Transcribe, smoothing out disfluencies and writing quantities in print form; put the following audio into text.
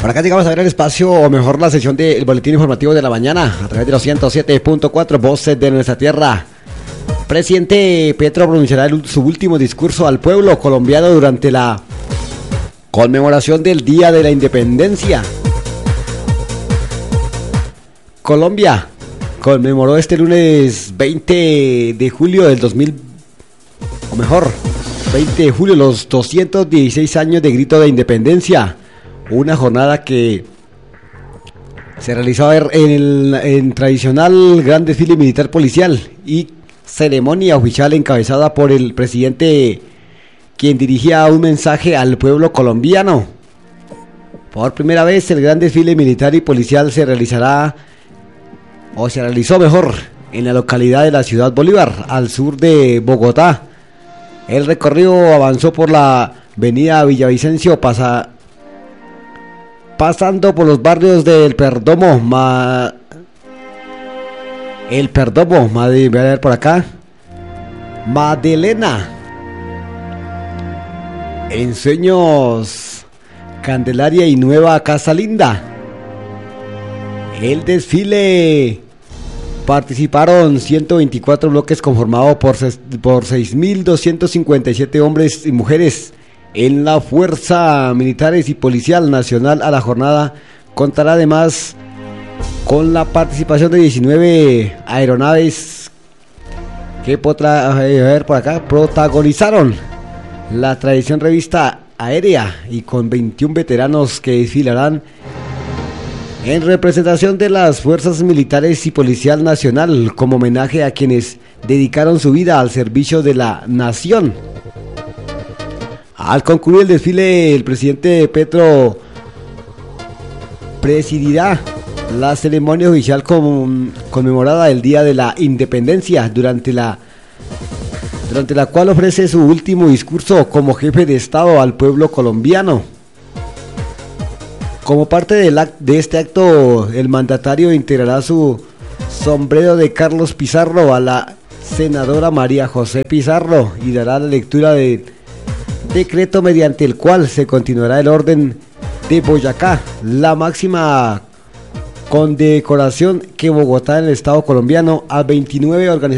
Por acá llegamos a ver el espacio, o mejor la sesión del boletín informativo de la mañana, a través de los 107.4 Voces de Nuestra Tierra. Presidente Petro pronunciará su último discurso al pueblo colombiano durante la conmemoración del Día de la Independencia. Colombia conmemoró este lunes 20 de julio del 2000, o mejor, 20 de julio, los 216 años de grito de independencia. Una jornada que se realizó en tradicional gran desfile militar policial y ceremonia oficial encabezada por el presidente, quien dirigía un mensaje al pueblo colombiano. Por primera vez el gran desfile militar y policial se realizó mejor, en la localidad de la Ciudad Bolívar, al sur de Bogotá. El recorrido avanzó por la avenida Villavicencio, pasando por los barrios del Perdomo, voy a ver por acá, Madelena, Ensueños, Candelaria y Nueva Casa Linda. El desfile participaron 124 bloques conformados por 6.257 hombres y mujeres. En la Fuerza Militares y Policial Nacional. A la jornada contará además con la participación de 19 aeronaves que protagonizaron la tradición revista aérea, y con 21 veteranos que desfilarán en representación de las Fuerzas Militares y Policial Nacional, como homenaje a quienes dedicaron su vida al servicio de la nación. Al concluir el desfile, el presidente Petro presidirá la ceremonia oficial conmemorada del Día de la Independencia, durante la cual ofrece su último discurso como jefe de Estado al pueblo colombiano. Como parte de este acto, el mandatario integrará su sombrero de Carlos Pizarro a la senadora María José Pizarro y dará la lectura de decreto mediante el cual se continuará el orden de Boyacá, la máxima condecoración que Bogotá en el Estado colombiano, a 29 organizaciones